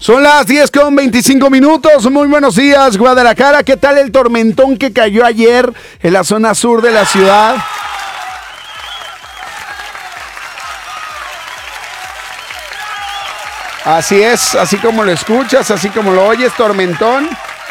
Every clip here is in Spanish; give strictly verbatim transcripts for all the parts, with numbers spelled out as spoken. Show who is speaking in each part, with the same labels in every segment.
Speaker 1: Son las diez con veinticinco minutos. Muy buenos días, Guadalajara. ¿Qué tal el tormentón que cayó ayer en la zona sur de la ciudad? Así es, así como lo escuchas, así como lo oyes, tormentón.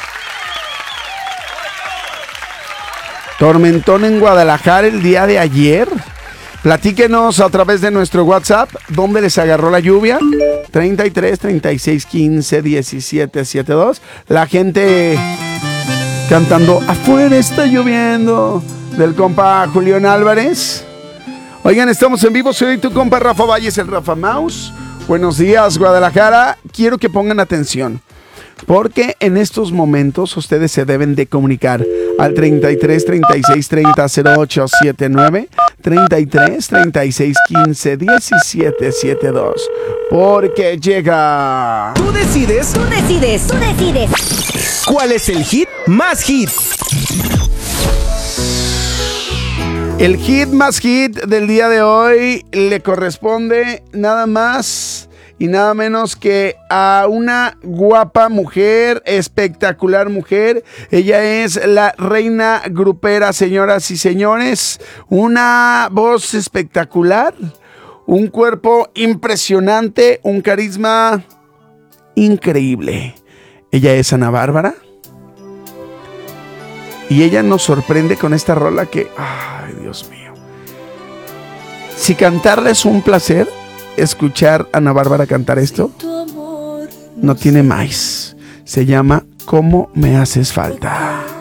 Speaker 1: Tormentón en Guadalajara el día de ayer. Platíquenos a través de nuestro WhatsApp dónde les agarró la lluvia. treinta y tres, treinta y seis, quince, diecisiete, setenta y dos. La gente cantando "Afuera está lloviendo" del compa Julián Álvarez. Oigan, estamos en vivo. Soy tu compa Rafa Valles, el Rafa Mouse. Buenos días, Guadalajara. Quiero que pongan atención, porque en estos momentos ustedes se deben de comunicar al treinta y tres, treinta y seis, treinta, cero ocho setenta y nueve, treinta y tres, treinta y seis, quince, diecisiete, setenta y dos, porque llega...
Speaker 2: Tú decides,
Speaker 3: tú decides, tú decides.
Speaker 2: ¿Cuál es el hit más hit?
Speaker 1: El hit más hit del día de hoy le corresponde nada más y nada menos que a una guapa mujer, espectacular mujer. Ella es la reina grupera, señoras y señores. Una voz espectacular, un cuerpo impresionante, un carisma increíble. Ella es Ana Bárbara. Y ella nos sorprende con esta rola que... ¡Ay, Dios mío! Si cantarla es un placer, escuchar a Ana Bárbara cantar esto no tiene más. Se llama "Cómo me haces falta".